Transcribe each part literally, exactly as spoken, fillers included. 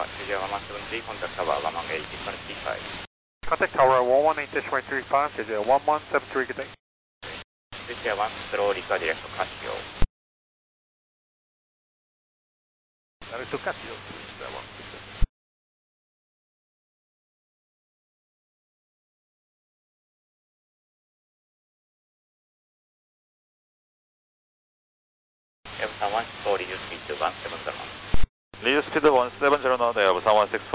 Alpha, Studio one one seven three, contact tower one one eight, one three five. Contact tower one one eight, one three five, Studio one one seven three, good day. Studio one, slow require direct Casio. Direct Casio, Studio one. Evolution one, slow reduce speed to one seven zero. Reduce speed one seven zero now, Evolution one six four.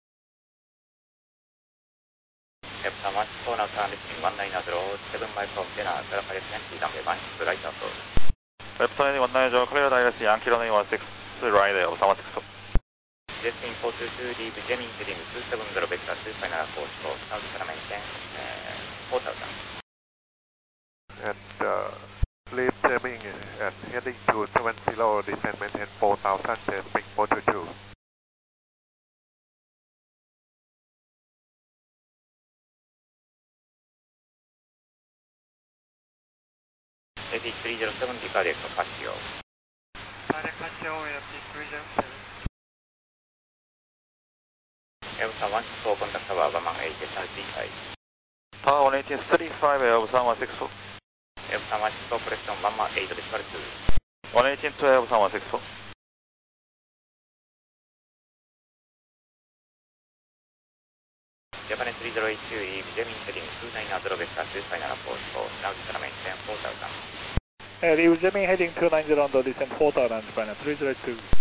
Evolution one, four now turn lifting one nine zero, seven mile from Vienna, Sarah Yankee, runway one six, right approach. Evolution one nine zero, clear direct Yankee runway one six, right, Evolution one six four. Jetting four two two, leave Gemini heading two seven zero, vector two final approach for South Carolina maintain four thousand. And uh, leave Deming and heading to seven zero, descend maintain four thousand, Deming four two two. A P three zero seven, departure direct Casio. Direct Casio, A P three zero seven. Evolution one, four, contact tower one one eight, one three five. Tower one eighteen, three five, Evolution one six four. Evolution one, four, correction one one eight, decimal two. one eighteen to Evolution one six four. Japan three zero eight two, leave Gemini heading two nine zero, vector two final approach for South Carolina maintain four thousand. Uh, leave Gemini heading two nine zero on the descent four thousand, Japan three zero eight two.